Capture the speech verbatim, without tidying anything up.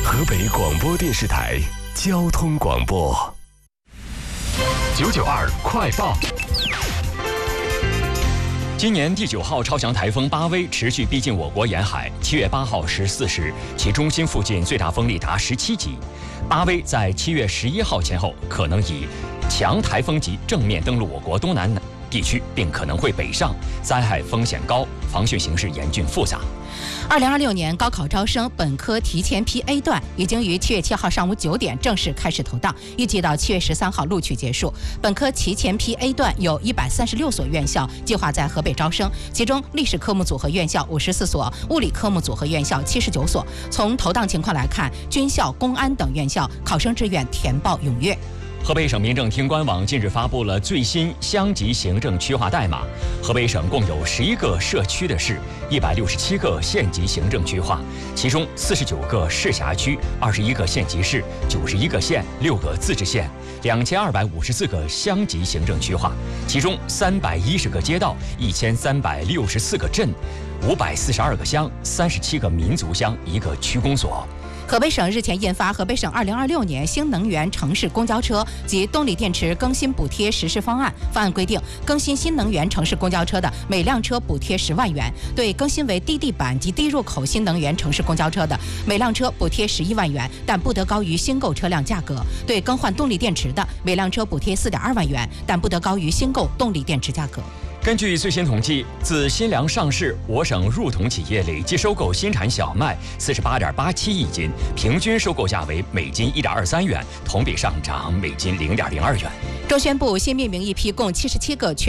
河北广播电视台交通广播。九九二快报。 今年第九号超强台风巴威持续逼近我国沿海。七月八号十四时，其中心附近最大风力达十七级。巴威在七月十一号前后可能以强台风级正面登陆我国东南地区，并可能会北上，灾害风险高，防汛形势严峻复杂。 二零二六年高考招生本科提前批 A 段已经于七月七号上午九点正式开始投档，预计到七月十三号录取结束。本科提前批 A 段有一百三十六所院校计划在河北招生，其中历史科目组和院校五十四所，物理科目组和院校七十九所。从投档情况来看，军校、公安等院校考生志愿填报踊跃。 河北省民政厅官网近日发布了最新乡级行政区划代码。河北省共有十一个社区的市，一百六十七个县级行政区划，其中四十九个市辖区，二十一个县级市，九十一个县，六个自治县，两千二百五十四个乡级行政区划，其中三百一十个街道，一千三百六十四个镇，五百四十二个乡，三十七个民族乡，一个区公所。 河北省日前印发《河北省二零二六年新能源城市公交车及动力电池更新补贴实施方案》。方案规定，更新新能源城市公交车的每辆车补贴十万元；对更新为低地板及低入口新能源城市公交车的，每辆车补贴十一万元，但不得高于新购车辆价格；对更换动力电池的，每辆车补贴四点二万元，但不得高于新购动力电池价格。 根据最新统计，自新粮上市，我省入统企业累计收购新产小麦四十八点八七亿斤，平均收购价为每斤一点二三元，同比上涨每斤零点零二元。 中宣部新命名一批共七十七个全